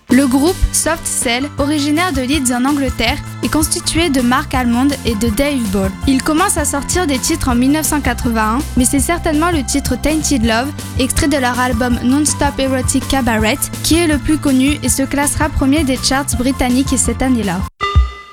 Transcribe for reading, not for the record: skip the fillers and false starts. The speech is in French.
Le groupe Soft Cell, originaire de Leeds en Angleterre, est constitué de Mark Almond et de Dave Ball. Ils commencent à sortir des titres en 1981, mais c'est certainement le titre Tainted Love, extrait de leur album Non-Stop Erotic Cabaret, qui est le plus connu et se classera premier des charts britanniques cette année-là.